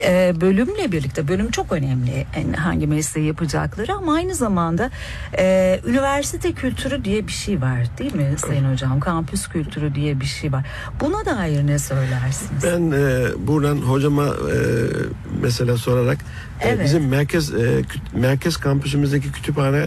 bölümle birlikte, bölüm çok önemli yani hangi mesleği yapacakları, ama aynı zamanda üniversite kültürü diye bir şey var değil mi Sayın Hocam? Kampüs kültürü diye bir şey var. Buna dair ne söylersiniz? Ben buradan hocama mesela sorarak bizim merkez kampüsümüzdeki kütüphane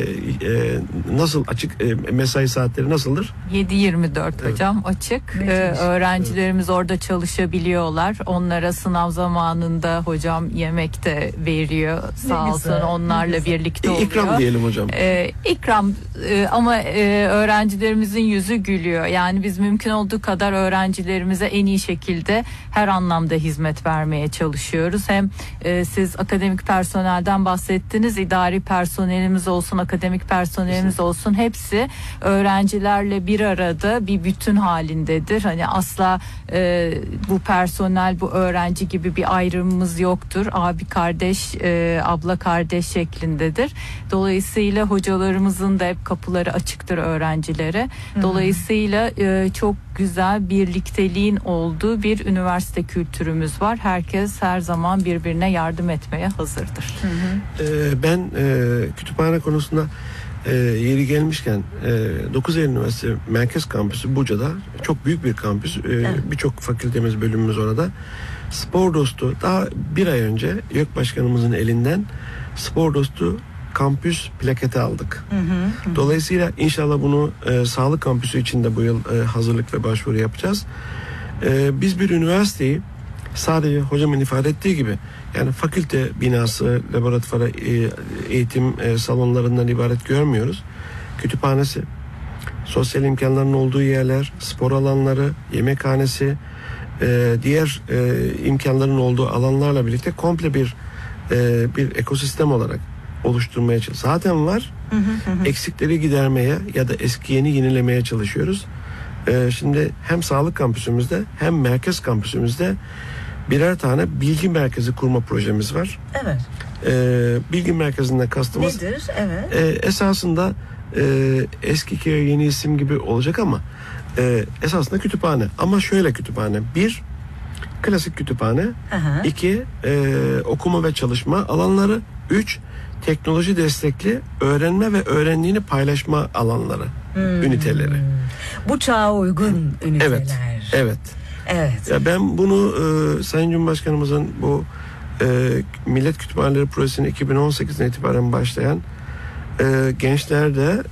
nasıl açık, mesai saatleri nasıldır? 7-24 hocam açık. Öğrencilerimiz orada çalışabiliyorlar. Onlara sınav zamanında hocam yemek de veriyor. Sağ olsun onlarla birlikte oluyor. İkram diyelim hocam. İkram ama öğrencilerimizin yüzü gülüyor. Yani biz mümkün olduğu kadar öğrencilerimize en iyi şekilde her anlamda hizmet vermeye çalışıyoruz. Hem siz akademik personelden bahsettiniz. İdari personelimiz olsun, akademik personelimiz olsun, hepsi öğrencilerle bir arada bir bütün halindedir. Hani asla bu personel, bu öğrenci gibi bir ayrımımız yoktur. Abi kardeş, abla kardeş şeklindedir. Dolayısıyla hocalarımızın da hep kapıları açıktır öğrencilere. Dolayısıyla çok güzel birlikteliğin olduğu bir üniversite kültürümüz var. Herkes her zaman birbirine yardım etmeye hazırdır. Ben kütüphane konusunda yeri gelmişken 9 Eylül Üniversitesi Merkez Kampüsü Buca'da çok büyük bir kampüs. Birçok fakültemiz, bölümümüz orada. Spor Dostu, daha bir ay önce YÖK Başkanımızın elinden Spor Dostu kampüs plaketi aldık. Dolayısıyla inşallah bunu sağlık kampüsü için de bu yıl hazırlık ve başvuru yapacağız. Biz bir üniversiteyi sadece hocamın ifade ettiği gibi, yani fakülte binası, laboratuvarı, eğitim salonlarından ibaret görmüyoruz. Kütüphanesi, sosyal imkanların olduğu yerler, spor alanları, yemekhanesi, diğer imkanların olduğu alanlarla birlikte komple bir ekosistem olarak oluşturmaya çalışıyoruz. Zaten var. Eksikleri gidermeye ya da eski yenilemeye çalışıyoruz. Şimdi hem sağlık kampüsümüzde hem merkez kampüsümüzde birer tane bilgi merkezi kurma projemiz var. Evet. Bilgi merkezinden kastımız nedir? Evet. Esasında Eskiköy yeni isim gibi olacak ama esasında kütüphane. Ama şöyle kütüphane. 1. Klasik kütüphane. 2. Okuma ve çalışma alanları. 3. Teknoloji destekli öğrenme ve öğrendiğini paylaşma alanları. Üniteleri. Bu çağa uygun üniteler. Evet. Ya ben bunu Sayın Cumhurbaşkanımızın bu Millet Kütüphaneleri Projesi'ni 2018'den itibaren başlayan gençlerde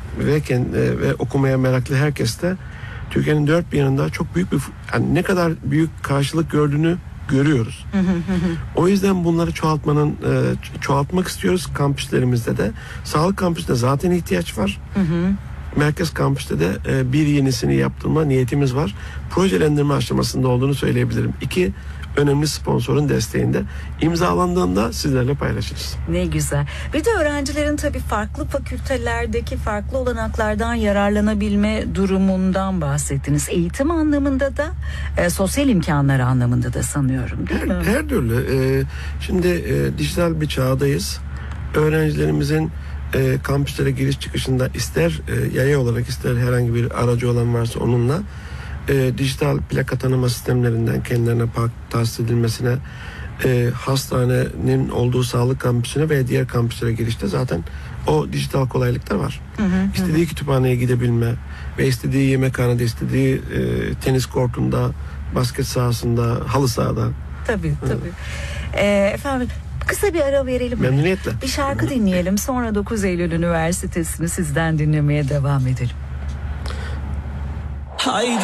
ve okumaya meraklı herkeste Türkiye'nin dört bir yanında çok büyük bir, yani ne kadar büyük karşılık gördüğünü görüyoruz. O yüzden bunları çoğaltmak istiyoruz kampüslerimizde de. Sağlık kampüsünde zaten ihtiyaç var. Merkez kampüste de bir yenisini yaptırma niyetimiz var. Projelendirme aşamasında olduğunu söyleyebilirim. 2 önemli sponsorun desteğinde imzalandığında sizlerle paylaşırız. Ne güzel. Bir de öğrencilerin tabii farklı fakültelerdeki farklı olanaklardan yararlanabilme durumundan bahsettiniz. Eğitim anlamında da sosyal imkanlar anlamında da sanıyorum, değil mi? Her türlü. Şimdi dijital bir çağdayız. Öğrencilerimizin kampüslere giriş çıkışında ister yaya olarak ister herhangi bir aracı olan varsa onunla dijital plaka tanıma sistemlerinden kendilerine park tahsis edilmesine, hastanenin olduğu sağlık kampüsüne veya diğer kampüslere girişte zaten o dijital kolaylıklar var. İstediği kütüphaneye gidebilme ve istediği yemekhanede, istediği tenis kortunda, basket sahasında, halı sahada. Tabii. Efendim, kısa bir ara verelim. Memnuniyetle. Bir şarkı dinleyelim. Sonra 9 Eylül Üniversitesi'ni sizden dinlemeye devam edelim. Haydi.